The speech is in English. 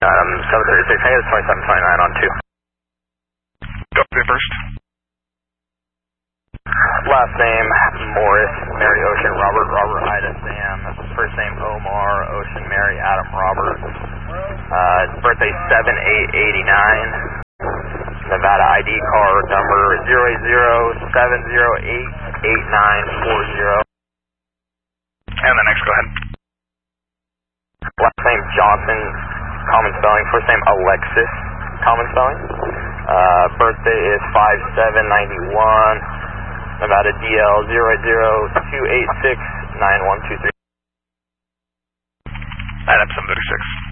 736, hey, it's 2729 on 2. Go first. Last name, Morris, Mary Ocean, Robert, Robert Ida Sam. First name, Omar, Ocean, Mary, Adam, Robert. Birthday 7/8/89. Nevada ID card number 080-708-8940. And the next, go ahead. Last name, Johnson, common spelling. First name, Alexis, common spelling. Birthday is 5/7/91. Nevada DL 002869123. Adam 736.